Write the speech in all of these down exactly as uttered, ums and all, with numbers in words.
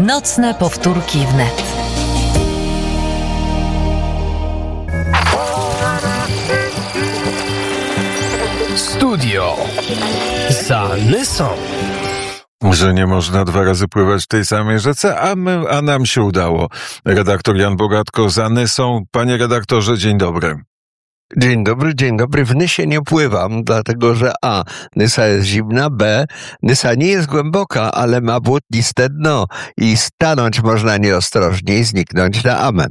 Nocne powtórki wnet. Studio za Nysą. Że nie można dwa razy pływać w tej samej rzece, a, my, a nam się udało. Redaktor Jan Bogatko za Nysą. Panie redaktorze, dzień dobry. Dzień dobry, dzień dobry. W Nysie nie pływam, dlatego że a. Nysa jest zimna, b. Nysa nie jest głęboka, ale ma błotniste dno i stanąć można nieostrożnie i zniknąć na amen.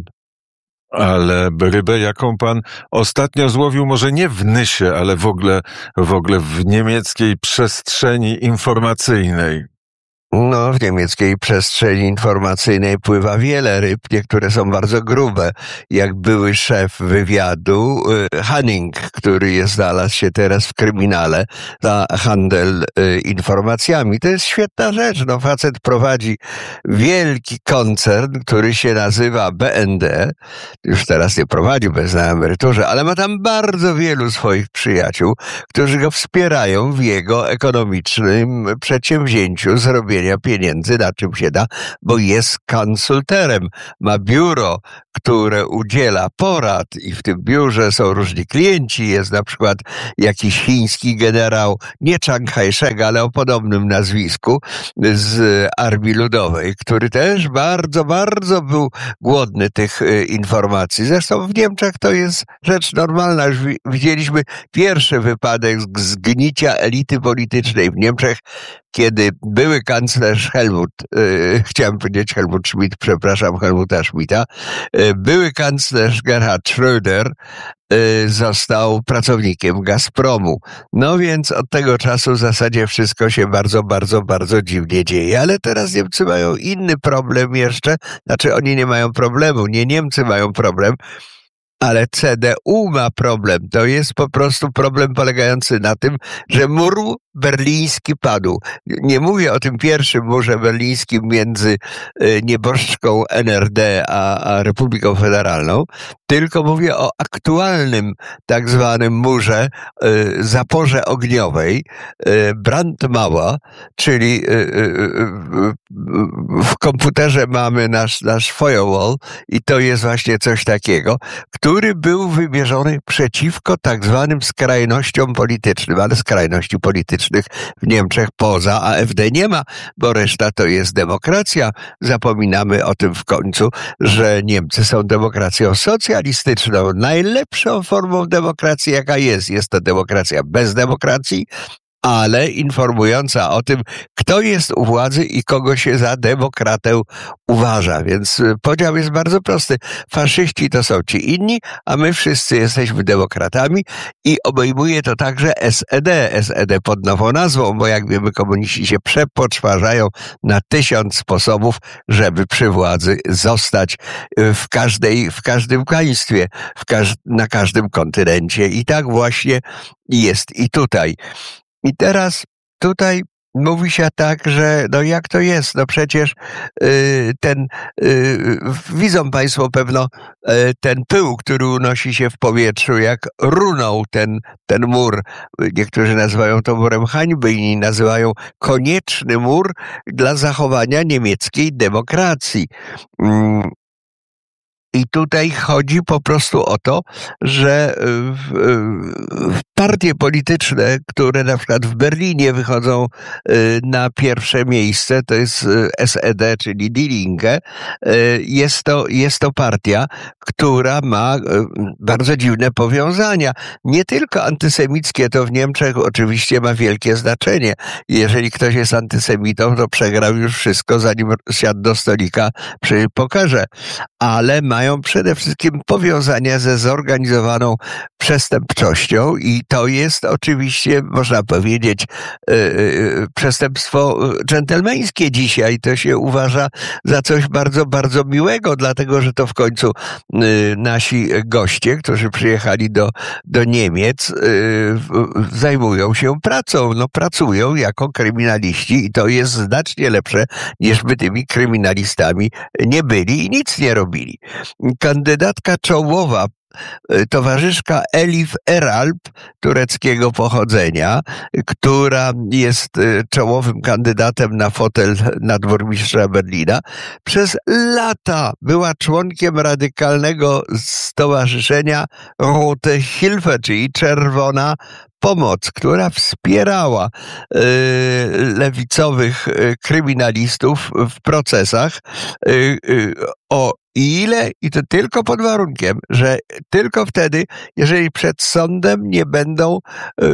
Ale rybę, jaką pan ostatnio złowił, może nie w Nysie, ale w ogóle, w ogóle w niemieckiej przestrzeni informacyjnej. No, w niemieckiej przestrzeni informacyjnej pływa wiele ryb, niektóre są bardzo grube, jak były szef wywiadu Hanning, który jest, znalazł się teraz w kryminale za handel informacjami. To jest świetna rzecz. No, facet prowadzi wielki koncern, który się nazywa B N D. Już teraz nie prowadzi, bo jest na emeryturze, ale ma tam bardzo wielu swoich przyjaciół, którzy go wspierają w jego ekonomicznym przedsięwzięciu zrobienia pieniędzy, na czym się da, bo jest konsulterem. Ma biuro, które udziela porad i w tym biurze są różni klienci. Jest na przykład jakiś chiński generał, nie Chiang Kai-shek, ale o podobnym nazwisku, z Armii Ludowej, który też bardzo, bardzo był głodny tych informacji. Zresztą w Niemczech to jest rzecz normalna. Już widzieliśmy pierwszy wypadek zgnicia elity politycznej w Niemczech, kiedy były kanclerz Helmut, yy, chciałem powiedzieć Helmut Schmidt, przepraszam, Helmuta Schmidta, yy, były kanclerz Gerhard Schröder yy, został pracownikiem Gazpromu. No więc od tego czasu w zasadzie wszystko się bardzo, bardzo, bardzo dziwnie dzieje. Ale teraz Niemcy mają inny problem jeszcze, znaczy oni nie mają problemu, nie Niemcy mają problem, ale C D U ma problem. To jest po prostu problem polegający na tym, że mur berliński padł. Nie mówię o tym pierwszym murze berlińskim między nieboszczką N R D a, a Republiką Federalną, tylko mówię o aktualnym tak zwanym murze, zaporze ogniowej, Brandmauer, czyli w komputerze mamy nasz, nasz firewall i to jest właśnie coś takiego, który był wymierzony przeciwko tak zwanym skrajnościom politycznym, ale skrajności politycznych w Niemczech poza A F D nie ma, bo reszta to jest demokracja. Zapominamy o tym w końcu, że Niemcy są demokracją socjalistyczną, najlepszą formą demokracji, jaka jest. Jest to demokracja bez demokracji, ale informująca o tym, kto jest u władzy i kogo się za demokratę uważa. Więc podział jest bardzo prosty. Faszyści to są ci inni, a my wszyscy jesteśmy demokratami i obejmuje to także S E D. S E D pod nową nazwą, bo jak wiemy, komuniści się przepoczwarzają na tysiąc sposobów, żeby przy władzy zostać w każdej, w każdym państwie, w każ- na każdym kontynencie. I tak właśnie jest i tutaj. I teraz tutaj mówi się tak, że no jak to jest? No przecież y, ten, y, widzą Państwo pewno y, ten pył, który unosi się w powietrzu, jak runął ten, ten mur. Niektórzy nazywają to murem hańby, inni nazywają konieczny mur dla zachowania niemieckiej demokracji. Mm. I tutaj chodzi po prostu o to, że partie polityczne, które na przykład w Berlinie wychodzą na pierwsze miejsce, to jest S E D, czyli Die Linke, jest to, jest to partia, która ma bardzo dziwne powiązania. Nie tylko antysemickie, to w Niemczech oczywiście ma wielkie znaczenie. Jeżeli ktoś jest antysemitą, to przegrał już wszystko, zanim siadł do stolika przy pokerze. Ale mają mają przede wszystkim powiązania ze zorganizowaną przestępczością i to jest oczywiście, można powiedzieć, yy, przestępstwo dżentelmeńskie dzisiaj. To się uważa za coś bardzo, bardzo miłego, dlatego że to w końcu yy, nasi goście, którzy przyjechali do, do Niemiec, yy, zajmują się pracą. No, pracują jako kryminaliści i to jest znacznie lepsze, niż by tymi kryminalistami nie byli i nic nie robili. Kandydatka czołowa towarzyszka Elif Eralp, tureckiego pochodzenia, która jest czołowym kandydatem na fotel nadburmistrza Berlina. Przez lata była członkiem radykalnego stowarzyszenia Rote Hilfe, czyli Czerwona Pomoc, która wspierała y, lewicowych y, kryminalistów w procesach. Y, y, o ile, i to tylko pod warunkiem, że tylko wtedy, jeżeli przed sądem nie będą y,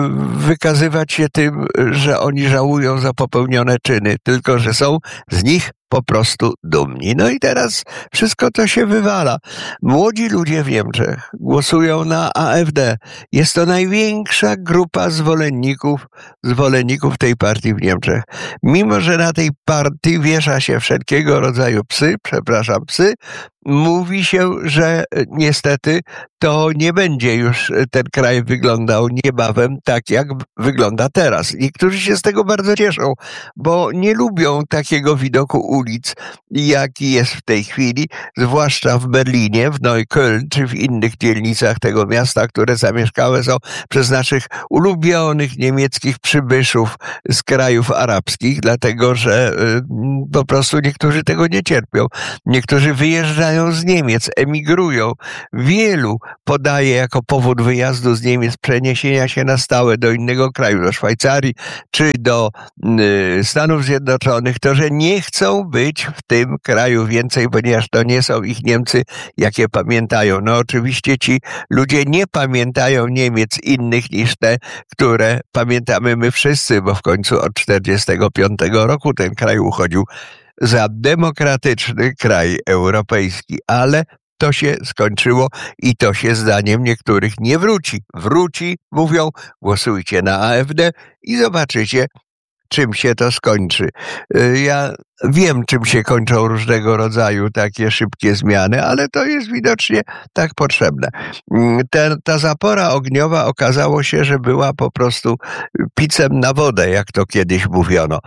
wykazywać się tym, że oni żałują za popełnione czyny, tylko że są z nich po prostu dumni. No i teraz wszystko to się wywala. Młodzi ludzie w Niemczech głosują na A F D. Jest to największa grupa zwolenników, zwolenników tej partii w Niemczech. Mimo że na tej partii wiesza się wszelkiego rodzaju psy, przepraszam, psy, mówi się, że niestety to nie będzie już ten kraj wyglądał niebawem tak, jak wygląda teraz. Niektórzy się z tego bardzo cieszą, bo nie lubią takiego widoku ulic, jaki jest w tej chwili, zwłaszcza w Berlinie, w Neukölln, czy w innych dzielnicach tego miasta, które zamieszkałe są przez naszych ulubionych niemieckich przybyszów z krajów arabskich, dlatego że y, po prostu niektórzy tego nie cierpią. Niektórzy wyjeżdżają z Niemiec, emigrują. Wielu podaje jako powód wyjazdu z Niemiec przeniesienia się na stałe do innego kraju, do Szwajcarii czy do y, Stanów Zjednoczonych, to, że nie chcą być w tym kraju więcej, ponieważ to nie są ich Niemcy, jakie pamiętają. No oczywiście ci ludzie nie pamiętają Niemiec innych niż te, które pamiętamy my wszyscy, bo w końcu od czterdziestego piątego roku ten kraj uchodził za demokratyczny kraj europejski, ale to się skończyło i to się zdaniem niektórych nie wróci. Wróci, mówią, głosujcie na A F D i zobaczycie, czym się to skończy. Ja wiem, czym się kończą różnego rodzaju takie szybkie zmiany, ale to jest widocznie tak potrzebne. Ta, ta zapora ogniowa okazało się, że była po prostu picem na wodę, jak to kiedyś mówiono.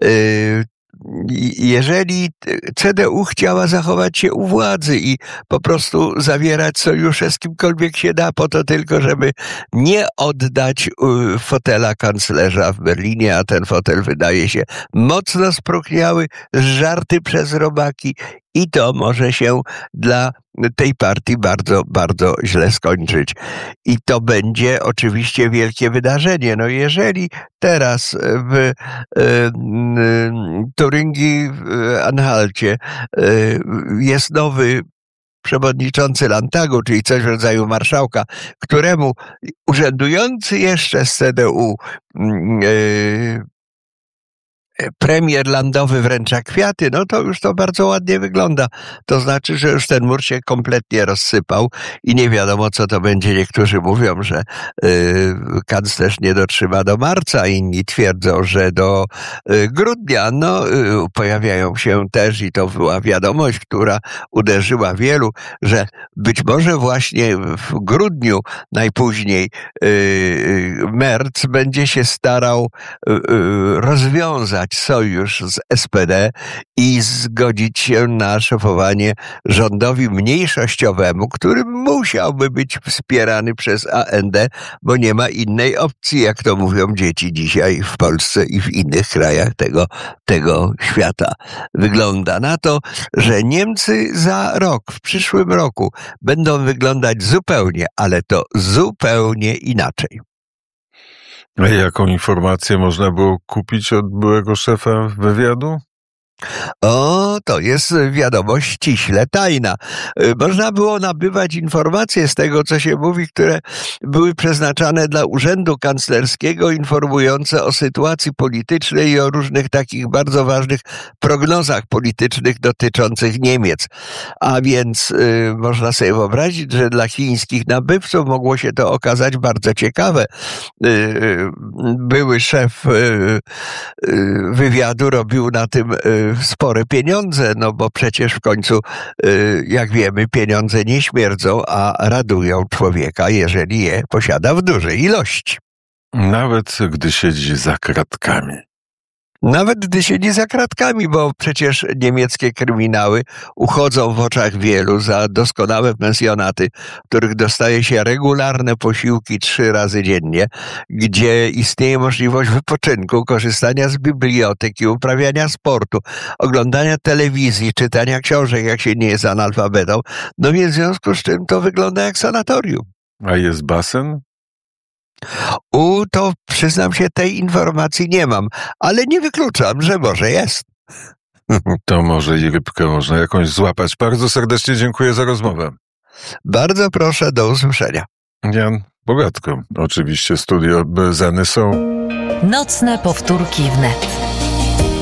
Jeżeli C D U chciała zachować się u władzy i po prostu zawierać sojusze z kimkolwiek się da, po to tylko, żeby nie oddać fotela kanclerza w Berlinie, a ten fotel wydaje się mocno spróchniały, żarty przez robaki i to może się dla tej partii bardzo, bardzo źle skończyć. I to będzie oczywiście wielkie wydarzenie. No jeżeli teraz w y, y, Turyngii, w Anhalcie y, jest nowy przewodniczący Landtagu, czyli coś w rodzaju marszałka, któremu urzędujący jeszcze z C D U y, premier landowy wręcza kwiaty, no to już to bardzo ładnie wygląda. To znaczy, że już ten mur się kompletnie rozsypał i nie wiadomo, co to będzie. Niektórzy mówią, że y, kanclerz nie dotrzyma do marca, inni twierdzą, że do y, grudnia. No, y, pojawiają się też, i to była wiadomość, która uderzyła wielu, że być może właśnie w grudniu najpóźniej y, y, Merz będzie się starał y, y, rozwiązać sojusz z S P D i zgodzić się na szefowanie rządowi mniejszościowemu, który musiałby być wspierany przez A N D, bo nie ma innej opcji, jak to mówią dzieci dzisiaj w Polsce i w innych krajach tego, tego świata. Wygląda na to, że Niemcy za rok, w przyszłym roku będą wyglądać zupełnie, ale to zupełnie inaczej. A jaką informację można było kupić od byłego szefa wywiadu? O, to jest wiadomość ściśle tajna. Można było nabywać informacje z tego, co się mówi, które były przeznaczane dla Urzędu Kanclerskiego, informujące o sytuacji politycznej i o różnych takich bardzo ważnych prognozach politycznych dotyczących Niemiec. A więc y, można sobie wyobrazić, że dla chińskich nabywców mogło się to okazać bardzo ciekawe. Y, y, były szef y, y, wywiadu robił na tym y, spore pieniądze, no bo przecież w końcu, jak wiemy, pieniądze nie śmierdzą, a radują człowieka, jeżeli je posiada w dużej ilości. Nawet gdy siedzi za kratkami. Nawet gdy siedzi za kratkami, bo przecież niemieckie kryminały uchodzą w oczach wielu za doskonałe pensjonaty, w których dostaje się regularne posiłki trzy razy dziennie, gdzie istnieje możliwość wypoczynku, korzystania z biblioteki, uprawiania sportu, oglądania telewizji, czytania książek, jak się nie jest analfabetą. No więc w związku z czym to wygląda jak sanatorium. A jest basen? U, to przyznam się, tej informacji nie mam, ale nie wykluczam, że może jest. To może i rybkę można jakąś złapać. Bardzo serdecznie dziękuję za rozmowę. Bardzo proszę, do usłyszenia. Jan Bogatko, oczywiście studio Zany są. Nocne powtórki wnet.